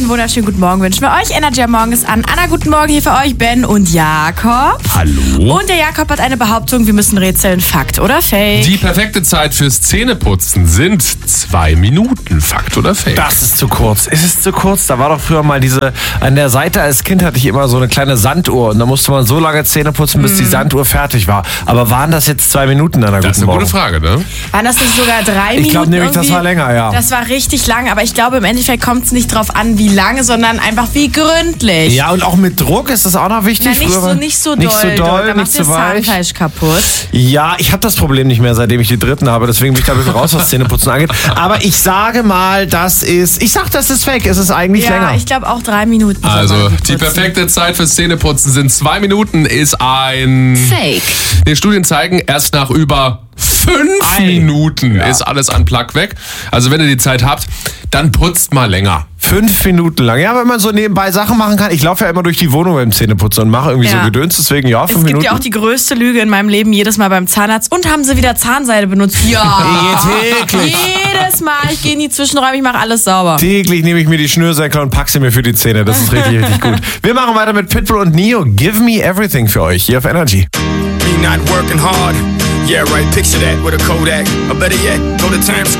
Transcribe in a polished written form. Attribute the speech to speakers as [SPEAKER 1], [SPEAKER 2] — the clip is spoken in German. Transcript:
[SPEAKER 1] einen wunderschönen guten Morgen wünschen wir euch. Energy am Morgen ist an. Anna, guten Morgen hier für euch, Ben und Jakob.
[SPEAKER 2] Hallo.
[SPEAKER 1] Und der Jakob hat eine Behauptung, wir müssen rätseln. Fakt oder Fake?
[SPEAKER 2] Die perfekte Zeit fürs Zähneputzen sind 2 Minuten. Fakt oder Fake?
[SPEAKER 3] Das ist zu kurz. Ist es zu kurz? Da war doch früher mal an der Seite als Kind hatte ich immer so eine kleine Sanduhr und da musste man so lange Zähne putzen, bis die Sanduhr fertig war. Aber waren das jetzt 2 Minuten an einer
[SPEAKER 2] Das ist
[SPEAKER 3] guten
[SPEAKER 2] eine
[SPEAKER 3] Morgen?
[SPEAKER 2] gute Frage, ne?
[SPEAKER 1] Waren das nicht sogar 3 Minuten?
[SPEAKER 3] Ich glaube nämlich, das war länger, ja.
[SPEAKER 1] Das war richtig lang, aber ich glaube, im Endeffekt kommt es nicht drauf an, wie lange, sondern einfach wie gründlich.
[SPEAKER 3] Ja, und auch mit Druck ist das auch noch wichtig.
[SPEAKER 1] Na, nicht so doll. Da
[SPEAKER 3] nicht
[SPEAKER 1] machst du
[SPEAKER 3] zu
[SPEAKER 1] das
[SPEAKER 3] weich.
[SPEAKER 1] Zahnfleisch kaputt.
[SPEAKER 3] Ja, ich habe das Problem nicht mehr, seitdem ich die dritten habe. Deswegen bin ich da ein bisschen raus, was Zähneputzen angeht. Aber ich sage mal, das ist fake. Es ist eigentlich länger.
[SPEAKER 1] Ja, ich glaube auch 3 Minuten.
[SPEAKER 2] Also, die perfekte Zeit fürs Zähneputzen sind 2 Minuten, ist ein
[SPEAKER 1] Fake.
[SPEAKER 2] Die Studien zeigen, erst nach über 5 Minuten ist alles an Plug weg. Also, wenn ihr die Zeit habt, dann putzt mal länger.
[SPEAKER 3] 5 Minuten lang. Ja, wenn man so nebenbei Sachen machen kann. Ich laufe ja immer durch die Wohnung beim Zähneputzen und mache irgendwie so Gedöns. Deswegen, 5 Minuten.
[SPEAKER 1] Es gibt ja auch die größte Lüge in meinem Leben, jedes Mal beim Zahnarzt. Und haben sie wieder Zahnseide benutzt? Ja.
[SPEAKER 3] Täglich.
[SPEAKER 1] Jedes Mal. Ich gehe in die Zwischenräume, ich mache alles sauber.
[SPEAKER 3] Täglich nehme ich mir die Schnürsenkel und packe sie mir für die Zähne. Das ist richtig, richtig gut. Wir machen weiter mit Pitbull und Neo. Give me everything für euch hier auf Energy.
[SPEAKER 4] Me not working hard. Yeah, right, picture that with a Kodak. Or better yet, go to Times